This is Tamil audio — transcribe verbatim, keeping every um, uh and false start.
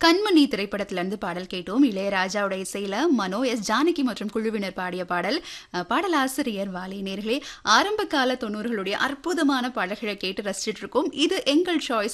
கண்மணி திரைப்படத்துல இருந்து பாடல் கேட்டோம். இளையராஜாவோட இசையில மனோ, எஸ் ஜானகி மற்றும் குழுவினர் பாடிய பாடல். அஹ், பாடலாசிரியர் வாலி. நேர்களே, ஆரம்ப கால தொண்ணூறுகளுடைய அற்புதமான பாடல்களை கேட்டு ரசிச்சிட்டு இருக்கோம். இது எங்கள் சாய்ஸ்